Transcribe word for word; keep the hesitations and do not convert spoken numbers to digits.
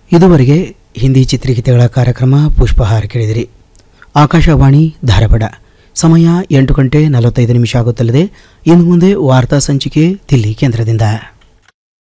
ಇದುವರೆಗೆ ಹಿಂದಿ ಚಿತ್ರಗೀತೆಗಳ ಕಾರ್ಯಕ್ರಮ ಪುಷ್ಪಹಾರ ಕೇಳಿದಿರಿ. ಆಕಾಶವಾಣಿ ಧಾರವಾಡ. ಸಮಯ ಎಂಟು ಗಂಟೆ ನಲವತ್ತೈದು ನಿಮಿಷ ಆಗುತ್ತಲಿದೆ. ಇನ್ನು ಮುಂದೆ ವಾರ್ತಾ ಸಂಚಿಕೆ ದಿಲ್ಲಿ ಕೇಂದ್ರದಿಂದ.